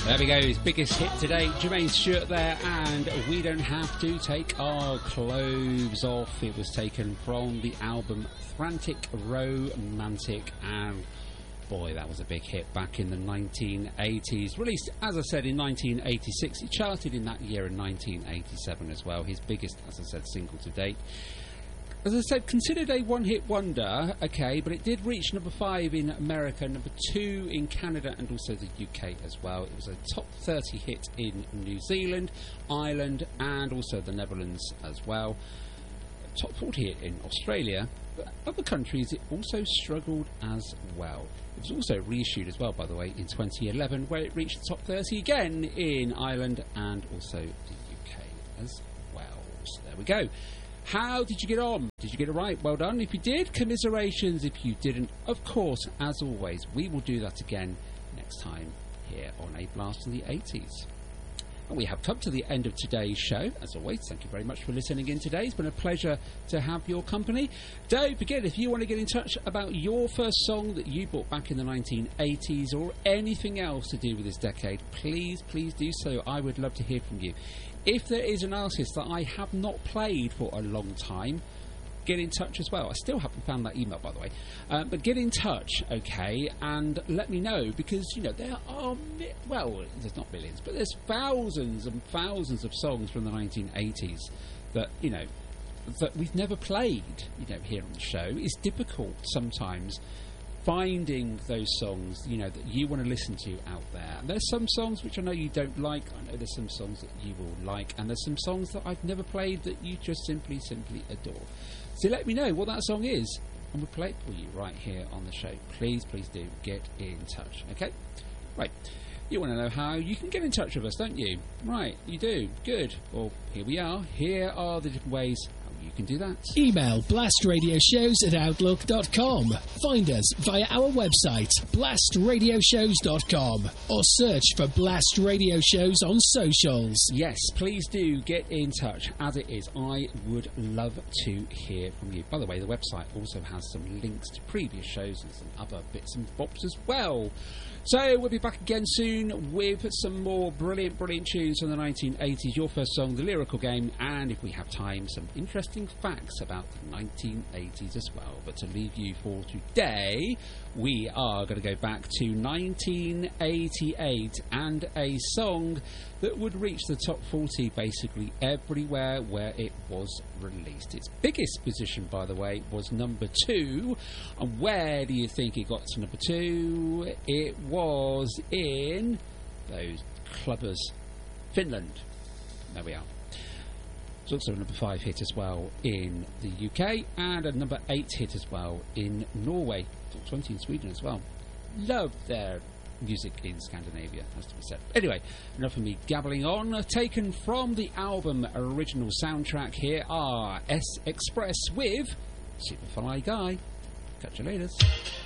There we go, his biggest hit today, Jermaine Stewart there, and We Don't Have to Take Our Clothes Off. It was taken from the album Frantic Romantic, and boy, that was a big hit back in the 1980s. Released, as I said, in 1986. It charted in that year in 1987 as well. His biggest, as I said, single to date. As I said, considered a one-hit wonder, okay, but it did reach number 5 in America, number 2 in Canada, and also the UK as well. It was a top 30 hit in New Zealand, Ireland, and also the Netherlands as well. Top 40 hit in Australia, but other countries it also struggled as well. It was also reissued as well, by the way, in 2011, where it reached the top 30 again in Ireland and also the UK as well. So there we go. How did you get on? Did you get it right? Well done. If you did, commiserations. If you didn't, of course, as always, we will do that again next time here on A Blast in the 80s. And we have come to the end of today's show. As always, thank you very much for listening in today. It's been a pleasure to have your company. Don't forget, if you want to get in touch about your first song that you bought back in the 1980s or anything else to do with this decade, please do so. I would love to hear from you. If there is an artist that I have not played for a long time, get in touch as well. I still haven't found that email, by the way. But get in touch, okay, and let me know, because, you know, there are, well, there's not millions, but there's thousands and thousands of songs from the 1980s that, you know, that we've never played, you know, here on the show. It's difficult sometimes finding those songs, you know, that you want to listen to out there. And there's some songs which I know you don't like. I know there's some songs that you will like, and there's some songs that I've never played that you just simply adore. So let me know what that song is, and we'll play it for you right here on the show. Please do get in touch, okay? Right, you want to know how you can get in touch with us, don't you? Right, you do. Good. Well, here we are. Here are the different ways you can do that. Email blastradioshows@outlook.com. Find us via our website, blastradioshows.com, or search for Blast Radio Shows on socials. Yes, please do get in touch. As it is, I would love to hear from you. By the way, the website also has some links to previous shows and some other bits and bobs as well. So we'll be back again soon with some more brilliant tunes from the 1980s. Your first song, The Lyrical Game, and if we have time, some interesting facts about the 1980s as well. But to leave you for today, we are going to go back to 1988 and a song that would reach the top 40 basically everywhere where it was released. Its biggest position, by the way, was number 2. And where do you think it got to number 2? It was in those clubbers, Finland. There we are. It's also a number 5 hit as well in the UK, and a number 8 hit as well in Norway. Top 20 in Sweden as well. Love their music in Scandinavia, has to be said. Anyway, enough of me gabbling on. Taken from the album original soundtrack, here are S Express with Superfly Guy. Catch you later.